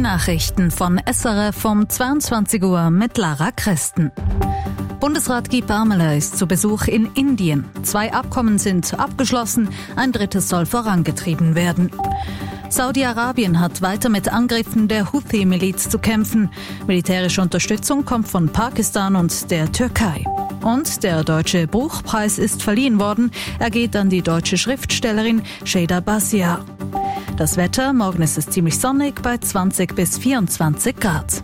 Nachrichten von SRF um 22 Uhr mit Lara Christen. Bundesrat Guy Parmelin ist zu Besuch in Indien. 2 Abkommen sind abgeschlossen, ein drittes soll vorangetrieben werden. Saudi-Arabien hat weiter mit Angriffen der Houthi-Miliz zu kämpfen. Militärische Unterstützung kommt von Pakistan und der Türkei. Und der Deutsche Buchpreis ist verliehen worden. Er geht an die deutsche Schriftstellerin Sheyda Basiar. Das Wetter, morgen ist es ziemlich sonnig bei 20 bis 24 Grad.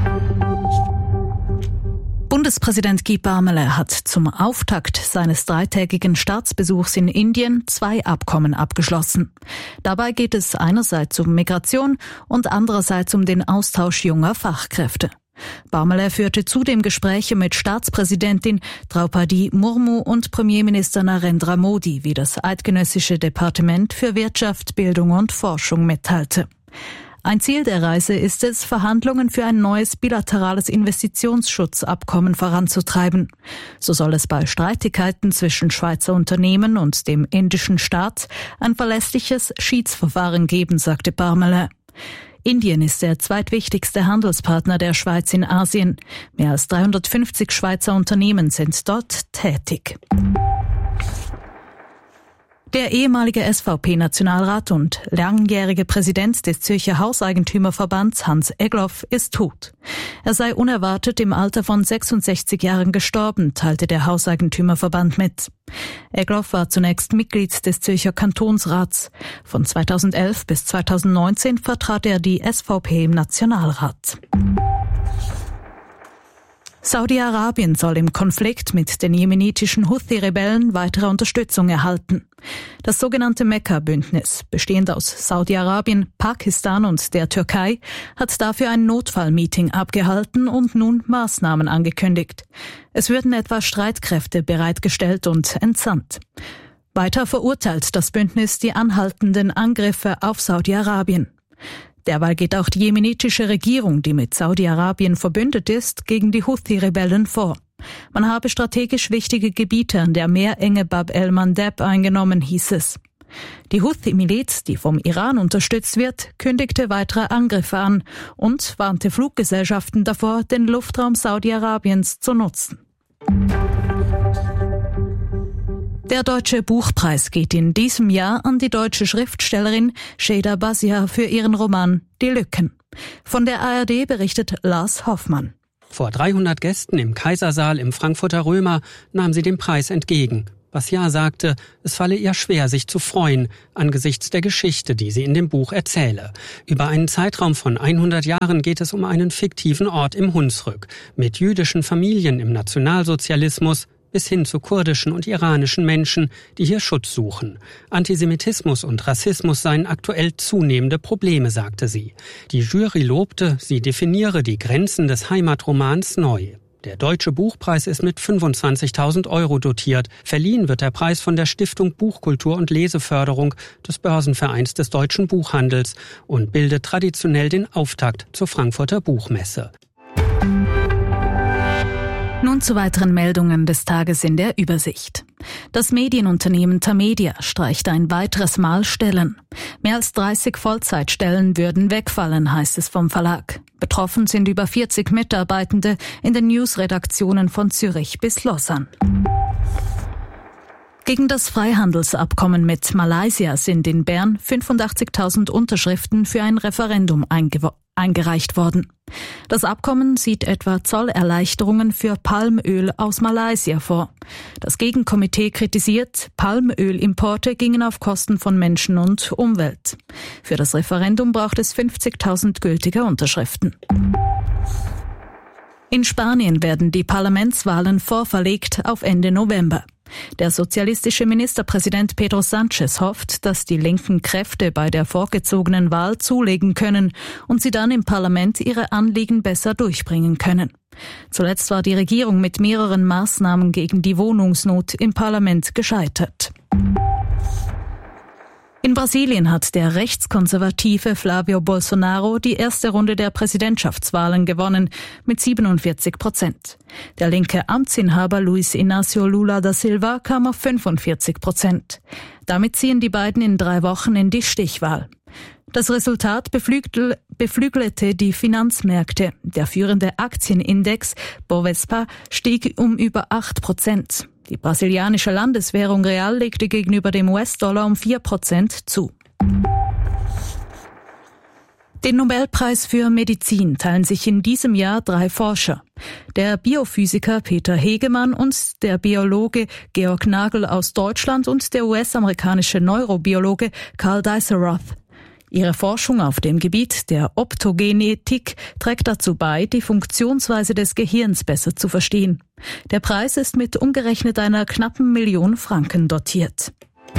Bundespräsident Guy Parmelin hat zum Auftakt seines 3-tägigen Staatsbesuchs in Indien 2 Abkommen abgeschlossen. Dabei geht es einerseits um Migration und andererseits um den Austausch junger Fachkräfte. Parmelin führte zudem Gespräche mit Staatspräsidentin Draupadi Murmu und Premierminister Narendra Modi, wie das Eidgenössische Departement für Wirtschaft, Bildung und Forschung mitteilte. Ein Ziel der Reise ist es, Verhandlungen für ein neues bilaterales Investitionsschutzabkommen voranzutreiben. So soll es bei Streitigkeiten zwischen Schweizer Unternehmen und dem indischen Staat ein verlässliches Schiedsverfahren geben, sagte Parmelin. Indien ist der zweitwichtigste Handelspartner der Schweiz in Asien. Mehr als 350 Schweizer Unternehmen sind dort tätig. Der ehemalige SVP-Nationalrat und langjährige Präsident des Zürcher Hauseigentümerverbands Hans Egloff ist tot. Er sei unerwartet im Alter von 66 Jahren gestorben, teilte der Hauseigentümerverband mit. Egloff war zunächst Mitglied des Zürcher Kantonsrats. Von 2011 bis 2019 vertrat er die SVP im Nationalrat. Saudi-Arabien soll im Konflikt mit den jemenitischen Houthi-Rebellen weitere Unterstützung erhalten. Das sogenannte Mekka-Bündnis, bestehend aus Saudi-Arabien, Pakistan und der Türkei, hat dafür ein Notfallmeeting abgehalten und nun Maßnahmen angekündigt. Es würden etwa Streitkräfte bereitgestellt und entsandt. Weiter verurteilt das Bündnis die anhaltenden Angriffe auf Saudi-Arabien. Derweil geht auch die jemenitische Regierung, die mit Saudi-Arabien verbündet ist, gegen die Houthi-Rebellen vor. Man habe strategisch wichtige Gebiete an der Meerenge Bab el-Mandeb eingenommen, hieß es. Die Houthi-Miliz, die vom Iran unterstützt wird, kündigte weitere Angriffe an und warnte Fluggesellschaften davor, den Luftraum Saudi-Arabiens zu nutzen. Der Deutsche Buchpreis geht in diesem Jahr an die deutsche Schriftstellerin Sheyda Basiar für ihren Roman Die Lücken. Von der ARD berichtet Lars Hoffmann. Vor 300 Gästen im Kaisersaal im Frankfurter Römer nahm sie den Preis entgegen. Basiar sagte, es falle ihr schwer, sich zu freuen, angesichts der Geschichte, die sie in dem Buch erzähle. Über einen Zeitraum von 100 Jahren geht es um einen fiktiven Ort im Hunsrück, mit jüdischen Familien im Nationalsozialismus, bis hin zu kurdischen und iranischen Menschen, die hier Schutz suchen. Antisemitismus und Rassismus seien aktuell zunehmende Probleme, sagte sie. Die Jury lobte, sie definiere die Grenzen des Heimatromans neu. Der Deutsche Buchpreis ist mit 25.000 € dotiert. Verliehen wird der Preis von der Stiftung Buchkultur und Leseförderung des Börsenvereins des deutschen Buchhandels und bildet traditionell den Auftakt zur Frankfurter Buchmesse. Nun zu weiteren Meldungen des Tages in der Übersicht. Das Medienunternehmen Tamedia streicht ein weiteres Mal Stellen. Mehr als 30 Vollzeitstellen würden wegfallen, heißt es vom Verlag. Betroffen sind über 40 Mitarbeitende in den Newsredaktionen von Zürich bis Lausanne. Gegen das Freihandelsabkommen mit Malaysia sind in Bern 85.000 Unterschriften für ein Referendum eingereicht worden. Das Abkommen sieht etwa Zollerleichterungen für Palmöl aus Malaysia vor. Das Gegenkomitee kritisiert, Palmölimporte gingen auf Kosten von Menschen und Umwelt. Für das Referendum braucht es 50.000 gültige Unterschriften. In Spanien werden die Parlamentswahlen vorverlegt auf Ende November. Der sozialistische Ministerpräsident Pedro Sánchez hofft, dass die linken Kräfte bei der vorgezogenen Wahl zulegen können und sie dann im Parlament ihre Anliegen besser durchbringen können. Zuletzt war die Regierung mit mehreren Maßnahmen gegen die Wohnungsnot im Parlament gescheitert. In Brasilien hat der rechtskonservative Flavio Bolsonaro die erste Runde der Präsidentschaftswahlen gewonnen mit 47%. Der linke Amtsinhaber Luiz Inácio Lula da Silva kam auf 45%. Damit ziehen die beiden in 3 Wochen in die Stichwahl. Das Resultat beflügelte die Finanzmärkte. Der führende Aktienindex Bovespa stieg um über 8%. Die brasilianische Landeswährung Real legte gegenüber dem US-Dollar um 4% zu. Den Nobelpreis für Medizin teilen sich in diesem Jahr 3 Forscher. Der Biophysiker Peter Hegemann und der Biologe Georg Nagel aus Deutschland und der US-amerikanische Neurobiologe Carl Dieselroth. Ihre Forschung auf dem Gebiet der Optogenetik trägt dazu bei, die Funktionsweise des Gehirns besser zu verstehen. Der Preis ist mit umgerechnet einer knappen Million Franken dotiert.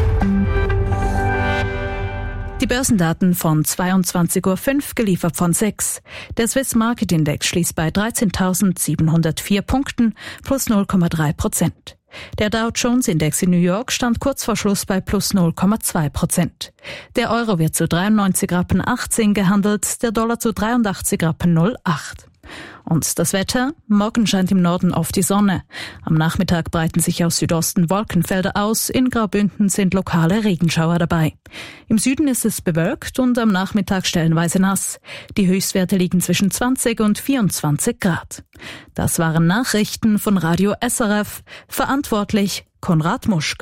Die Börsendaten von 22.05 Uhr, geliefert von 6. Der Swiss Market Index schließt bei 13.704 Punkten plus 0,3%. Der Dow Jones Index in New York stand kurz vor Schluss bei plus 0,2%. Der Euro wird zu 93,18 Rappen gehandelt, der Dollar zu 83,08 Rappen. Und das Wetter? Morgen scheint im Norden oft die Sonne. Am Nachmittag breiten sich aus Südosten Wolkenfelder aus. In Graubünden sind lokale Regenschauer dabei. Im Süden ist es bewölkt und am Nachmittag stellenweise nass. Die Höchstwerte liegen zwischen 20 und 24 Grad. Das waren Nachrichten von Radio SRF. Verantwortlich Konrad Muschk.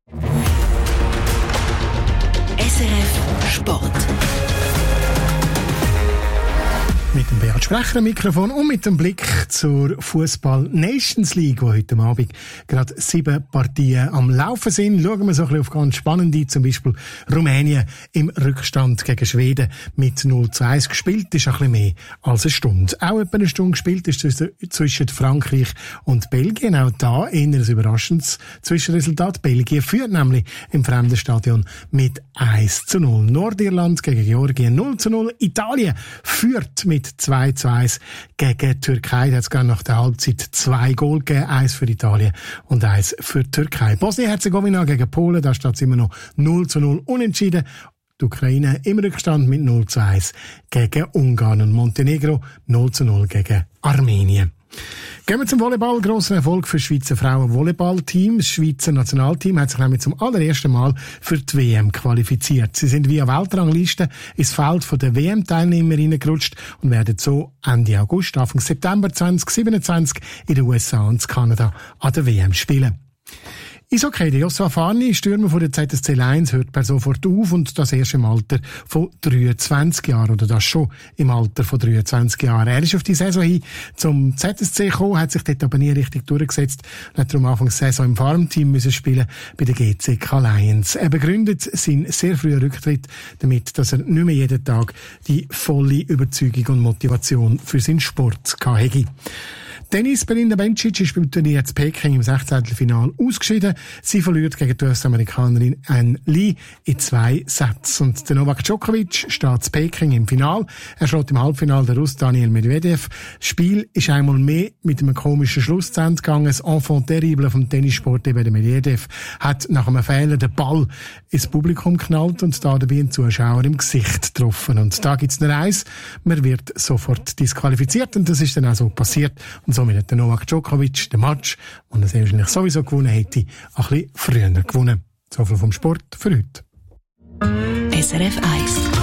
SRF Sport. Mit dem Beat Sprecher am Mikrofon und mit dem Blick zur Fußball-Nations League, wo heute Abend gerade 7 Partien am Laufen sind. Schauen wir so ein bisschen auf ganz spannende, zum Beispiel Rumänien im Rückstand gegen Schweden mit 0:1 gespielt. Ist ein bisschen mehr als eine Stunde. Auch etwa eine Stunde gespielt ist zwischen Frankreich und Belgien. Auch da eher ein überraschendes Zwischenresultat. Belgien führt nämlich im fremden Stadion mit 1:0. Nordirland gegen Georgien 0:0. Italien führt mit 2:1 gegen Türkei. Da hat es gerade nach der Halbzeit 2 Goal gegeben. 1 für Italien und 1 für die Türkei. Bosnien-Herzegowina gegen Polen, da steht es immer noch 0:0 unentschieden. Die Ukraine im Rückstand mit 0:1 gegen Ungarn und Montenegro 0:0 gegen Armenien. Gehen wir zum Volleyball. Grosser Erfolg für das Schweizer Frauen-Volleyball-Team. Das Schweizer Nationalteam hat sich nämlich zum allerersten Mal für die WM qualifiziert. Sie sind via Weltrangliste ins Feld der WM-Teilnehmerinnen gerutscht und werden so Ende August, Anfang September 2027 in den USA und Kanada an der WM spielen. Eishockey, der Joshua Farni, Stürmer von der ZSC Lions, hört per sofort auf und das erst im Alter von 23 Jahren, oder das schon im Alter von 23 Jahren. Er ist auf die Saison hin zum ZSC gekommen, hat sich dort aber nie richtig durchgesetzt und hat darum Anfang der Saison im Farmteam müssen spielen bei den GCK Lions. Er begründet seinen sehr frühen Rücktritt damit, dass er nicht mehr jeden Tag die volle Überzeugung und Motivation für seinen Sport hatte. Tennis, Belinda Bencic ist beim Turnier in Peking im 16. Finale ausgeschieden. Sie verliert gegen die US-Amerikanerin Ann Lee in 2 Sätzen. Und der Novak Djokovic steht in Peking im Finale. Er schlägt im Halbfinale den Russ Daniel Medvedev. Das Spiel ist einmal mehr mit einem komischen Schluss zu Ende gegangen. Das Enfant terrible vom Tennissport, eben der Medvedev, hat nach einem Fehler den Ball ins Publikum geknallt und da dabei einen Zuschauer im Gesicht getroffen. Und da gibt's nur eins: man wird sofort disqualifiziert, und das ist dann auch so passiert. Und somit hat der Novak Djokovic den Match, den er sehr wahrscheinlich sowieso gewonnen hätte, ein bisschen früher gewonnen. So viel vom Sport für heute. SRF 1.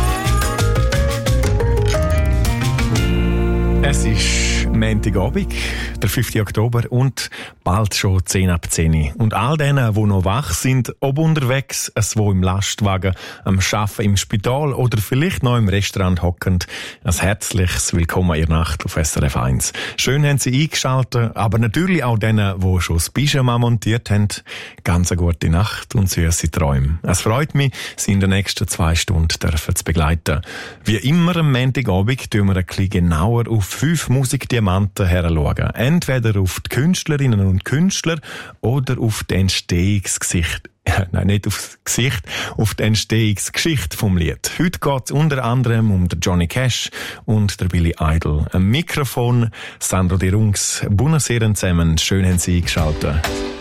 Es ist Montagabend, der 5. Oktober, und bald schon 10 ab 10. Und all denen, die noch wach sind, ob unterwegs, wo im Lastwagen, am Arbeiten im Spital oder vielleicht noch im Restaurant hockend, ein herzliches Willkommen in der Nacht auf SRF 1. Schön haben Sie eingeschaltet, aber natürlich auch denen, die schon das Pyjama montiert haben, ganz eine gute Nacht und süße Träume. Es freut mich, Sie in den nächsten 2 Stunden zu begleiten. Wie immer am Montagabend tun wir ein bisschen genauer auf 5 Musikdiamanten heranschauen. Entweder auf die Künstlerinnen und Künstler oder auf die Entstehungsgeschichte. Nein, nicht aufs Gesicht, auf die Entstehungsgeschichte vom Lied. Heute geht es unter anderem um den Johnny Cash und der Billy Idol. Am Mikrofon Sandro De Rungs. Buonasera zusammen, schön haben Sie eingeschaltet.